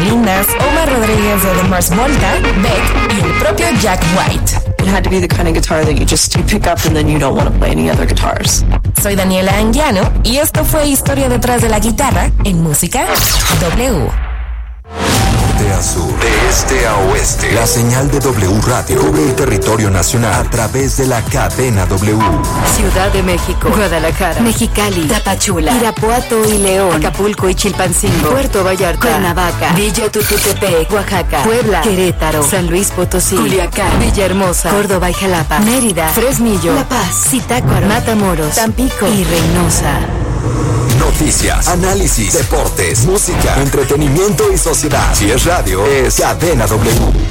Salinas, Omar Rodríguez de The Mars Volta, Beck y el propio Jack White. It had to be the kind of guitar that you pick up and then you don't want to play any other guitars. Soy Daniela Anguiano y esto fue Historia detrás de la guitarra en Música W. De a sur, de este a oeste, la señal de W Radio cubre el territorio nacional a través de la cadena W. Ciudad de México, Guadalajara, Mexicali, Tapachula, Irapuato y León, Acapulco y Chilpancingo, Puerto Vallarta, Cuernavaca, Villa Tututepec, Oaxaca, Puebla, Querétaro, San Luis Potosí, Culiacán, Villahermosa, Córdoba y Jalapa, Mérida, Fresnillo, La Paz, Zitácuaro, Matamoros, Tampico y Reynosa. Noticias, análisis, deportes, música, entretenimiento y sociedad. Si es radio, es Cadena W.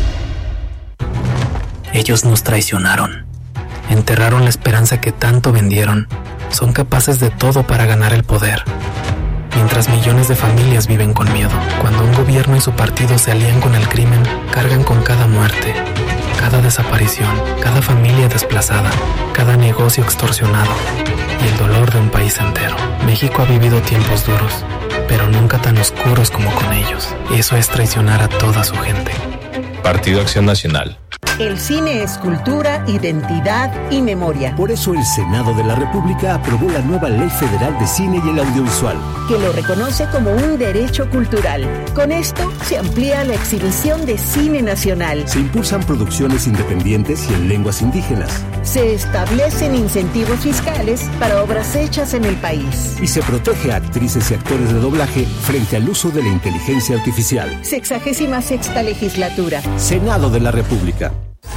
Ellos nos traicionaron. Enterraron la esperanza que tanto vendieron. Son capaces de todo para ganar el poder. Mientras millones de familias viven con miedo. Cuando un gobierno y su partido se alían con el crimen, cargan con cada muerte, cada desaparición, cada familia desplazada, cada negocio extorsionado y el dolor de un país entero. México ha vivido tiempos duros, pero nunca tan oscuros como con ellos. Eso es traicionar a toda su gente. Partido Acción Nacional. El cine es cultura, identidad y memoria. Por eso el Senado de la República aprobó la nueva Ley Federal de Cine y el Audiovisual, que lo reconoce como un derecho cultural. Con esto se amplía la exhibición de cine nacional. Se impulsan producciones independientes y en lenguas indígenas. Se establecen incentivos fiscales para obras hechas en el país. Y se protege a actrices y actores de doblaje frente al uso de la inteligencia artificial. 66ª legislatura. Senado de la República.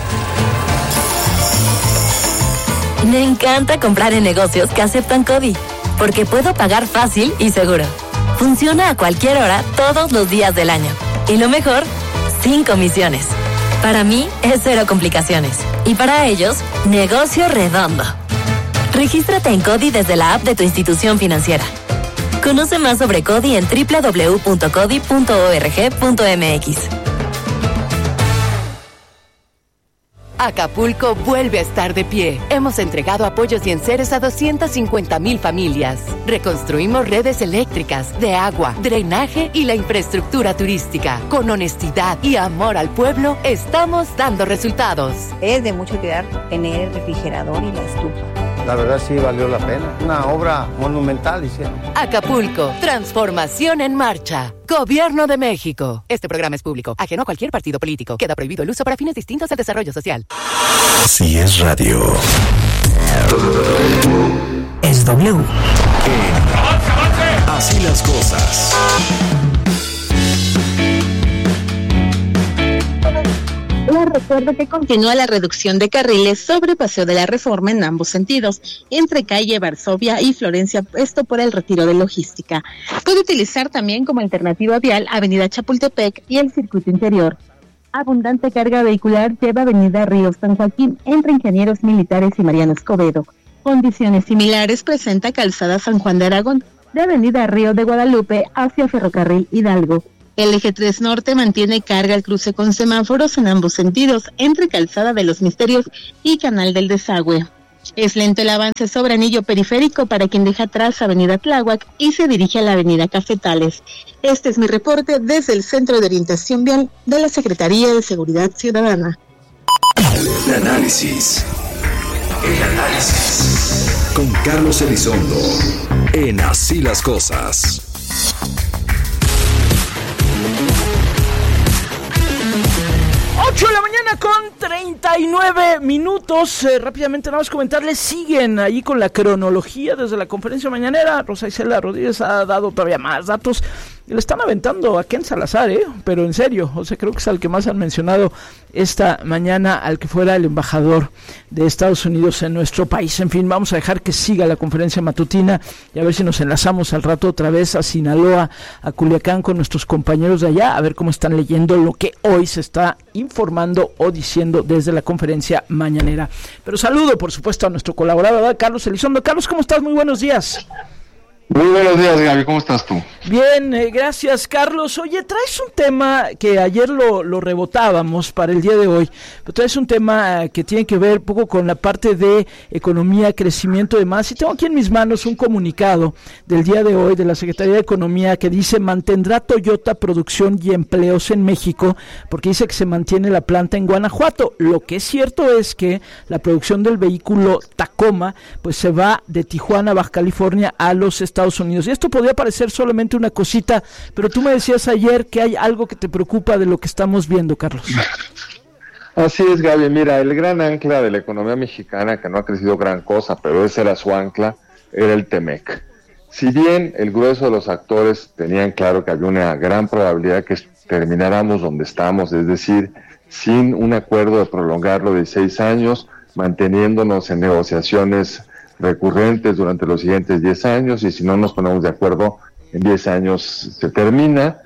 Me encanta comprar en negocios que aceptan CODI, porque puedo pagar fácil y seguro. Funciona a cualquier hora, todos los días del año. Y lo mejor, sin comisiones. Para mí, es cero complicaciones. Y para ellos, negocio redondo. Regístrate en CODI desde la app de tu institución financiera. Conoce más sobre CODI en www.codi.org.mx. Acapulco vuelve a estar de pie. Hemos entregado apoyos y enseres a 250,000 familias. Reconstruimos redes eléctricas, de agua, drenaje y la infraestructura turística. Con honestidad y amor al pueblo, estamos dando resultados. Es de mucho cuidar tener el refrigerador y la estufa. La verdad sí valió la pena. Una obra monumental hicieron. Acapulco, transformación en marcha. Gobierno de México. Este programa es público, ajeno a cualquier partido político. Queda prohibido el uso para fines distintos al desarrollo social. Si es radio, es W. Así las cosas. Recuerdo que continúa la reducción de carriles sobre Paseo de la Reforma en ambos sentidos, entre calle Varsovia y Florencia, esto por el retiro de logística. Puede utilizar también como alternativa vial Avenida Chapultepec y el circuito interior. Abundante carga vehicular lleva Avenida Ríos San Joaquín entre Ingenieros Militares y Mariano Escobedo. Condiciones similares presenta Calzada San Juan de Aragón, de Avenida Río de Guadalupe hacia Ferrocarril Hidalgo. El eje 3 Norte mantiene carga al cruce con semáforos en ambos sentidos, entre Calzada de los Misterios y Canal del Desagüe. Es lento el avance sobre anillo periférico para quien deja atrás Avenida Tláhuac y se dirige a la Avenida Cafetales. Este es mi reporte desde el Centro de Orientación Vial de la Secretaría de Seguridad Ciudadana. El análisis. Con Carlos Elizondo. En Así las Cosas. 8 de la mañana con 39 minutos. Rápidamente nada más comentarles, siguen ahí con la cronología desde la conferencia mañanera. Rosa Isela Rodríguez ha dado todavía más datos. Le están aventando a Ken Salazar, pero en serio, creo que es al que más han mencionado esta mañana, al que fuera el embajador de Estados Unidos en nuestro país. En fin, vamos a dejar que siga la conferencia matutina y a ver si nos enlazamos al rato otra vez a Sinaloa, a Culiacán con nuestros compañeros de allá, a ver cómo están leyendo lo que hoy se está informando o diciendo desde la conferencia mañanera. Pero saludo, por supuesto, a nuestro colaborador, Carlos Elizondo. Carlos, ¿cómo estás? Muy buenos días. Muy buenos días, Gaby, ¿cómo estás tú? Bien, gracias, Carlos. Oye, traes un tema que ayer lo rebotábamos para el día de hoy, pero traes un tema que tiene que ver un poco con la parte de economía, crecimiento y demás, y tengo aquí en mis manos un comunicado del día de hoy de la Secretaría de Economía que dice: mantendrá Toyota producción y empleos en México, porque dice que se mantiene la planta en Guanajuato. Lo que es cierto es que la producción del vehículo Tacoma pues se va de Tijuana, Baja California, a los Estados Unidos. Y esto podría parecer solamente una cosita, pero tú me decías ayer que hay algo que te preocupa de lo que estamos viendo, Carlos. Así es, Gaby. Mira, el gran ancla de la economía mexicana, que no ha crecido gran cosa, pero ese era su ancla, era el TEMEC. Si bien el grueso de los actores tenían claro que había una gran probabilidad que termináramos donde estamos, es decir, sin un acuerdo de prolongarlo de 6 años, manteniéndonos en negociaciones recurrentes durante los siguientes 10 años, y si no nos ponemos de acuerdo, en 10 años se termina.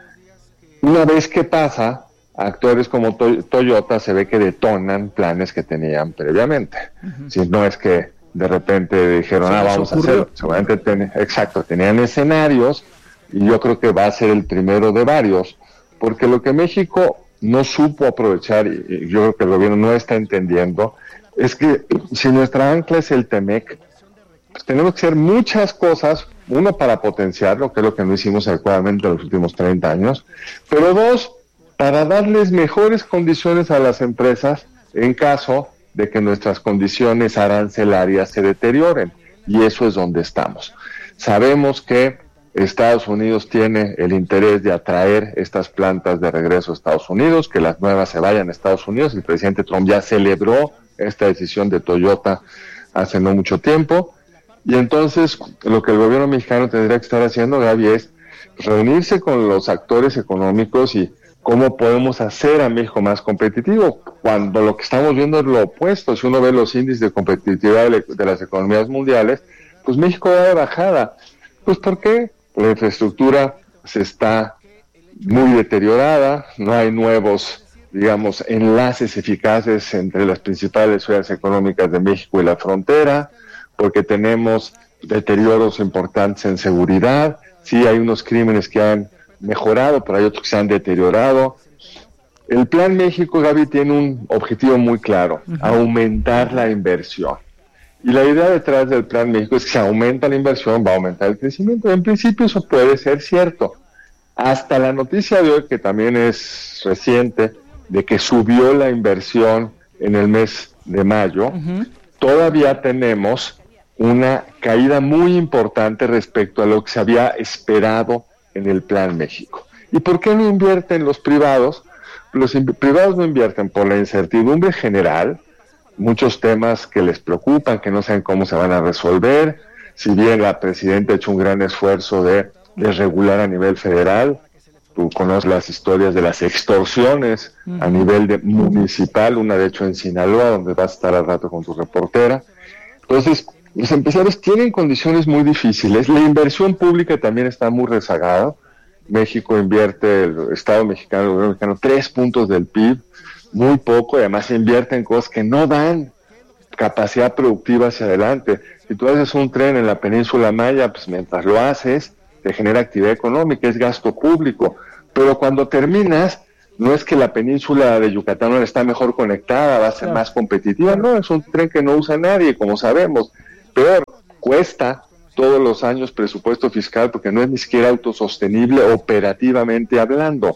Una vez que pasa, actores como Toyota se ve que detonan planes que tenían previamente. Si no es que de repente dijeron, vamos a hacerlo. Seguramente tenían escenarios, y yo creo que va a ser el primero de varios, porque lo que México no supo aprovechar, y yo creo que el gobierno no está entendiendo, es que si nuestra ancla es el TEMEC, pues tenemos que hacer muchas cosas, uno, para potenciarlo, que es lo que no hicimos adecuadamente en los últimos 30 años, pero dos, para darles mejores condiciones a las empresas en caso de que nuestras condiciones arancelarias se deterioren, y eso es donde estamos. Sabemos que Estados Unidos tiene el interés de atraer estas plantas de regreso a Estados Unidos, que las nuevas se vayan a Estados Unidos. El presidente Trump ya celebró esta decisión de Toyota hace no mucho tiempo, y entonces lo que el gobierno mexicano tendría que estar haciendo, Gaby, es reunirse con los actores económicos y cómo podemos hacer a México más competitivo, cuando lo que estamos viendo es lo opuesto. Si uno ve los índices de competitividad de las economías mundiales, pues México va de bajada. Pues ¿por qué? La infraestructura se está muy deteriorada, no hay nuevos, digamos, enlaces eficaces entre las principales ciudades económicas de México y la frontera, porque tenemos deterioros importantes en seguridad. Sí, hay unos crímenes que han mejorado, pero hay otros que se han deteriorado. El Plan México, Gaby, tiene un objetivo muy claro: aumentar la inversión. Y la idea detrás del Plan México es que si aumenta la inversión, va a aumentar el crecimiento. En principio eso puede ser cierto. Hasta la noticia de hoy, que también es reciente, de que subió la inversión en el mes de mayo, todavía tenemos una caída muy importante respecto a lo que se había esperado en el Plan México. ¿Y por qué no invierten los privados? Los privados no invierten por la incertidumbre general, muchos temas que les preocupan, que no saben cómo se van a resolver. Si bien la presidenta ha hecho un gran esfuerzo de regular a nivel federal, tú conoces las historias de las extorsiones a nivel municipal, una de hecho en Sinaloa, donde vas a estar al rato con tu reportera. Entonces, los empresarios tienen condiciones muy difíciles. La inversión pública también está muy rezagada. México invierte, el Estado mexicano, el gobierno mexicano, 3 puntos del PIB, muy poco, y además invierte en cosas que no dan capacidad productiva hacia adelante. Si tú haces un tren en la península Maya, pues mientras lo haces, te genera actividad económica, es gasto público, pero cuando terminas, no es que la península de Yucatán ahora está mejor conectada, va a ser más competitiva, no, es un tren que no usa nadie, como sabemos. Peor, cuesta todos los años presupuesto fiscal, porque no es ni siquiera autosostenible operativamente hablando.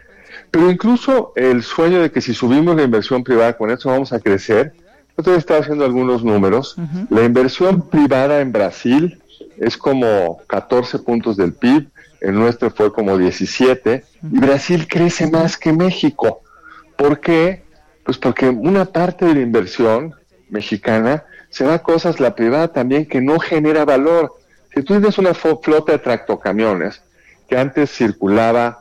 Pero incluso el sueño de que si subimos la inversión privada, con eso vamos a crecer. Yo estaba haciendo algunos números. La inversión privada en Brasil es como 14 puntos del PIB, el nuestro fue como 17, y Brasil crece más que México. ¿Por qué? Pues porque una parte de la inversión mexicana se va a cosas, la privada también, que no genera valor. Si tú tienes una flota de tractocamiones que antes circulaba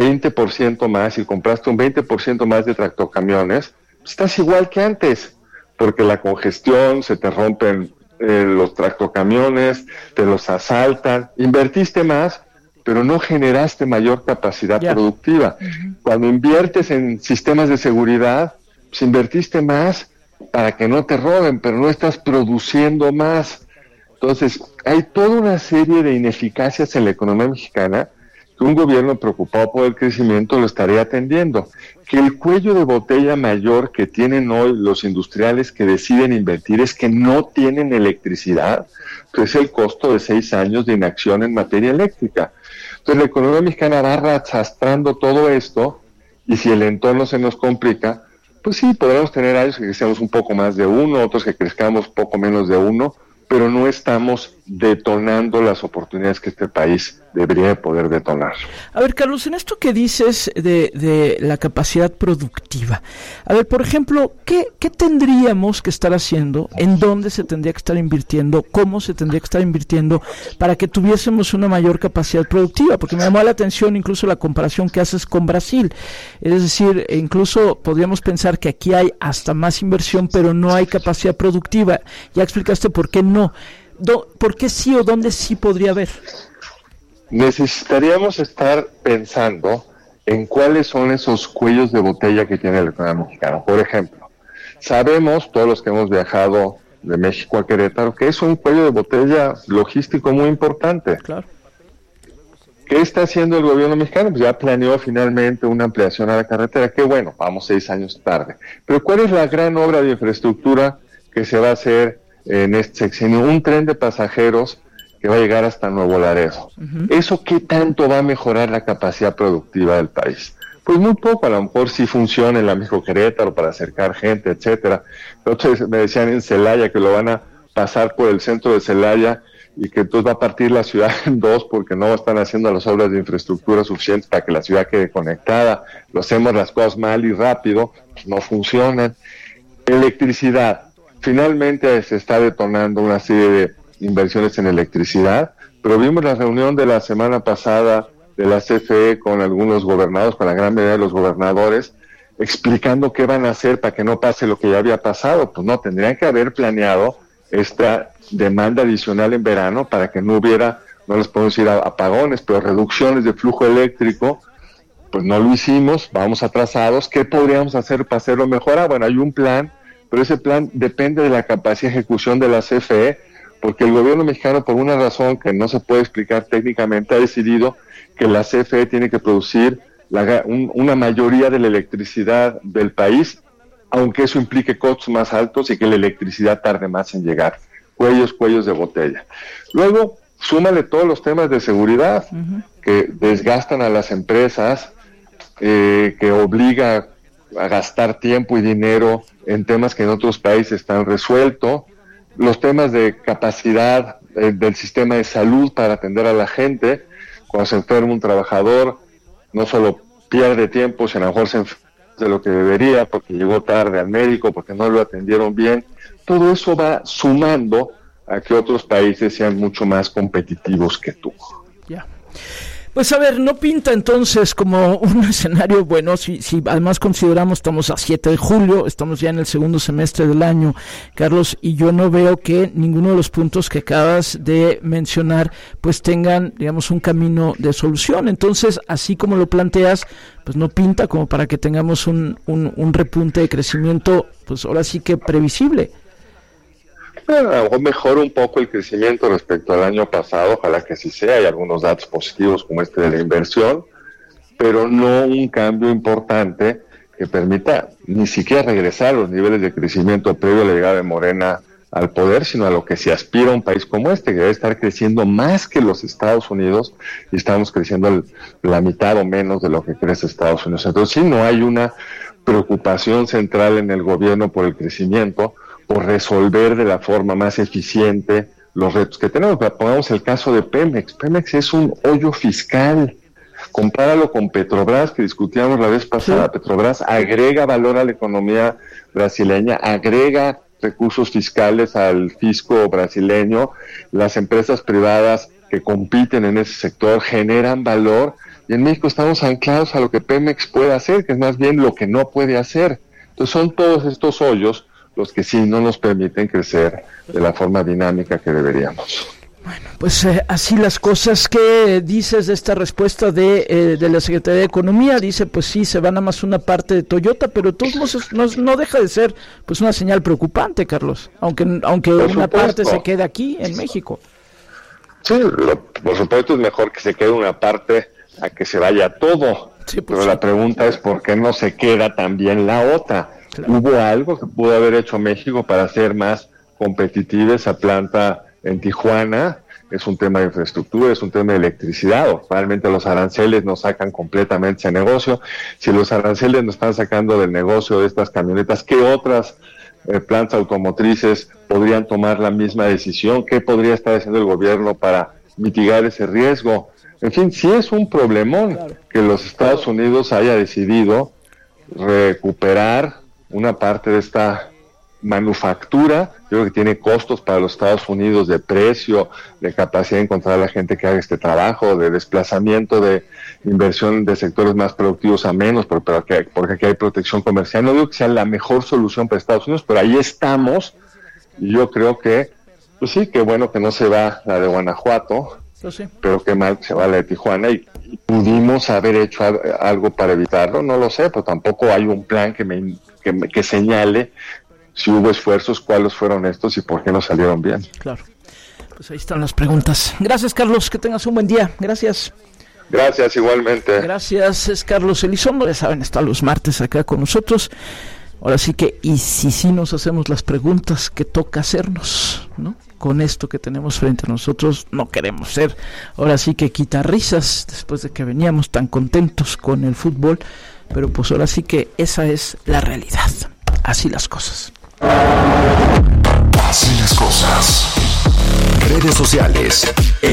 20% más y compraste un 20% más de tractocamiones, estás igual que antes, porque la congestión, se te rompen los tractocamiones, te los asaltan, invertiste más, pero no generaste mayor capacidad productiva. Cuando inviertes en sistemas de seguridad, pues invertiste más para que no te roben, pero no estás produciendo más. Entonces, hay toda una serie de ineficacias en la economía mexicana que un gobierno preocupado por el crecimiento lo estaría atendiendo. Que el cuello de botella mayor que tienen hoy los industriales que deciden invertir es que no tienen electricidad, pues es el costo de 6 años de inacción en materia eléctrica. Entonces la economía mexicana va arrastrando todo esto, y si el entorno se nos complica, pues sí, podremos tener años que crezcamos un poco más de 1, otros que crezcamos poco menos de 1, pero no estamos detonando las oportunidades que este país debería poder detonar. A ver, Carlos, en esto que dices de la capacidad productiva, a ver, por ejemplo, ¿qué tendríamos que estar haciendo? ¿En dónde se tendría que estar invirtiendo? ¿Cómo se tendría que estar invirtiendo para que tuviésemos una mayor capacidad productiva? Porque me llamó la atención incluso la comparación que haces con Brasil. Es decir, incluso podríamos pensar que aquí hay hasta más inversión, pero no hay capacidad productiva. Ya explicaste por qué no. ¿Por qué sí o dónde sí podría haber? Necesitaríamos estar pensando en cuáles son esos cuellos de botella que tiene la economía mexicana. Por ejemplo, sabemos, todos los que hemos viajado de México a Querétaro, que es un cuello de botella logístico muy importante. Claro. ¿Qué está haciendo el gobierno mexicano? Pues ya planeó finalmente una ampliación a la carretera. Qué bueno, vamos 6 años tarde. Pero ¿cuál es la gran obra de infraestructura que se va a hacer en este sexenio? Un tren de pasajeros que va a llegar hasta Nuevo Laredo. Uh-huh. ¿Eso qué tanto va a mejorar la capacidad productiva del país? Pues muy poco, a lo mejor sí funciona en la México Querétaro para acercar gente, etcétera. Otros me decían en Celaya que lo van a pasar por el centro de Celaya y que entonces va a partir la ciudad en dos porque no están haciendo las obras de infraestructura suficientes para que la ciudad quede conectada. Lo hacemos las cosas mal y rápido, pues no funcionan. Electricidad. Finalmente se está detonando una serie de inversiones en electricidad, pero vimos la reunión de la semana pasada de la CFE con algunos gobernados, con la gran mayoría de los gobernadores, explicando qué van a hacer para que no pase lo que ya había pasado. Pues no, tendrían que haber planeado esta demanda adicional en verano para que no hubiera, no les podemos decir apagones, pero reducciones de flujo eléctrico. Pues no lo hicimos, vamos atrasados. ¿Qué podríamos hacer para hacerlo mejor? Bueno, hay un plan, pero ese plan depende de la capacidad de ejecución de la CFE, porque el gobierno mexicano, por una razón que no se puede explicar técnicamente, ha decidido que la CFE tiene que producir una mayoría de la electricidad del país, aunque eso implique costos más altos y que la electricidad tarde más en llegar. Cuellos de botella. Luego, súmale todos los temas de seguridad, uh-huh, que desgastan a las empresas, que obliga a gastar tiempo y dinero en temas que en otros países están resueltos, los temas de capacidad del sistema de salud para atender a la gente. Cuando se enferma un trabajador, no solo pierde tiempo, sino a lo mejor se enferma de lo que debería, porque llegó tarde al médico, porque no lo atendieron bien. Todo eso va sumando a que otros países sean mucho más competitivos que tú. Ya. Pues a ver, no pinta entonces como un escenario bueno, si además consideramos estamos a 7 de julio, estamos ya en el segundo semestre del año, Carlos, y yo no veo que ninguno de los puntos que acabas de mencionar pues tengan, digamos, un camino de solución. Entonces, así como lo planteas, pues no pinta como para que tengamos un repunte de crecimiento, pues ahora sí que previsible. Bueno, a lo mejor mejora un poco el crecimiento respecto al año pasado, ojalá que sí sea, hay algunos datos positivos como este de la inversión, pero no un cambio importante que permita ni siquiera regresar a los niveles de crecimiento previo a la llegada de Morena al poder, sino a lo que se aspira a un país como este, que debe estar creciendo más que los Estados Unidos, y estamos creciendo la mitad o menos de lo que crece Estados Unidos. Entonces sí, no hay una preocupación central en el gobierno por el crecimiento, por resolver de la forma más eficiente los retos que tenemos. Pongamos el caso de Pemex. Pemex es un hoyo fiscal. Compáralo con Petrobras, que discutíamos la vez pasada. Sí. Petrobras agrega valor a la economía brasileña, agrega recursos fiscales al fisco brasileño. Las empresas privadas que compiten en ese sector generan valor. Y en México estamos anclados a lo que Pemex puede hacer, que es más bien lo que no puede hacer. Entonces son todos estos hoyos los que sí no nos permiten crecer de la forma dinámica que deberíamos. Pues así las cosas. ¿Qué dices de esta respuesta de la Secretaría de Economía? Dice, pues sí, se van a más una parte de Toyota, pero de todos modos no deja de ser pues una señal preocupante, Carlos, aunque una parte se quede aquí en México. Sí, por supuesto es mejor que se quede una parte a que se vaya todo, sí, pues, pero la pregunta es ¿por qué no se queda también la otra? Claro. ¿Hubo algo que pudo haber hecho México para hacer más competitiva esa planta en Tijuana? Es un tema de infraestructura, es un tema de electricidad, o realmente los aranceles nos sacan completamente ese negocio. Si los aranceles nos están sacando del negocio de estas camionetas, ¿qué otras plantas automotrices podrían tomar la misma decisión? ¿Qué podría estar haciendo el gobierno para mitigar ese riesgo? En fin, sí es un problemón que los Estados Unidos haya decidido recuperar una parte de esta manufactura. Yo creo que tiene costos para los Estados Unidos de precio, de capacidad de encontrar a la gente que haga este trabajo, de desplazamiento, de inversión de sectores más productivos a menos, porque aquí hay protección comercial. No digo que sea la mejor solución para Estados Unidos, pero ahí estamos, y yo creo que, pues sí, qué bueno que no se va la de Guanajuato, sí, pero qué mal que se va la de Tijuana, y pudimos haber hecho algo para evitarlo, no lo sé, pero tampoco hay un plan que señale si hubo esfuerzos, cuáles fueron estos y por qué no salieron bien. Claro, pues ahí están las preguntas. Gracias, Carlos, que tengas un buen día. Gracias. Gracias, igualmente. Gracias, es Carlos Elizondo, ya saben, está los martes acá con nosotros. Ahora sí que, y si nos hacemos las preguntas que toca hacernos, ¿no? Con esto que tenemos frente a nosotros, no queremos ser, ahora sí que quitar risas, después de que veníamos tan contentos con el fútbol, pero pues ahora sí que esa es la realidad. Así las cosas. Así las cosas. Redes sociales.